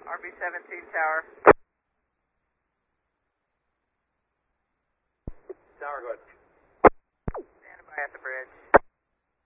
RB-17 tower. Tower, go ahead. Standing by at the bridge.